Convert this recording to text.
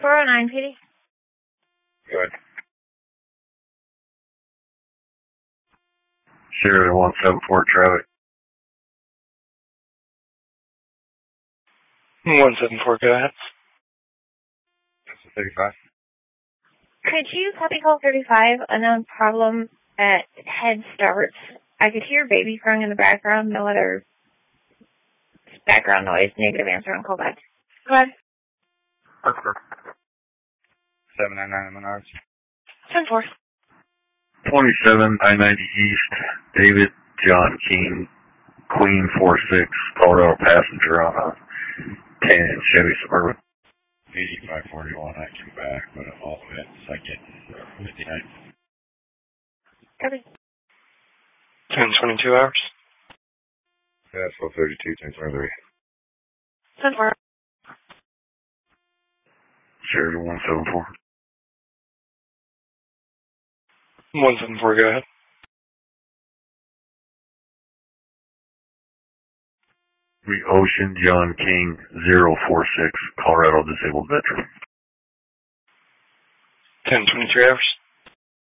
409 PD. Go ahead. Sheridan 174 traffic. 174, go ahead. That's a 35. Could you copy call 35? Unknown problem at Head Start. I could hear baby crying in the background. No other background noise. Negative answer on call back. Go ahead. 799 Menards. 10-4. 27 I-90 East, David John King, Queen 46, Colorado passenger on a 10 Chevy Suburban. 8541, I came back, but I'm all the way at second. 59. Copy. 10-22 hours. Yeah, 1232, 1023. 10-4. Sheridan 174. 174, go ahead. The Ocean John King 046, Colorado disabled veteran. 10-23 hours.